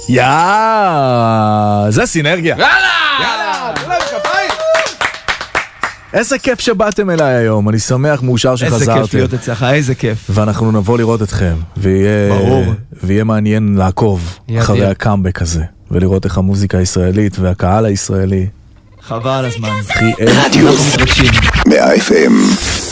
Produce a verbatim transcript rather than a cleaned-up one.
יאה, זה סינרגיה. יאללה! יאללה, תנו להם כפיים. איזה כיף שבאתם אליי היום, אני שמח, מאושר שחזרתם. איזה כיף להיות אצלך, איזה כיף. ואנחנו נבוא לראות אתכם, ויהיה, ברור. ויהיה מעניין לעקוב ידיר. אחרי הקאמבק הזה, ולראות איך המוזיקה הישראלית והקהל הישראלי. חבל הזמן. אחי, אנחנו מתרגשים. מאה אף אם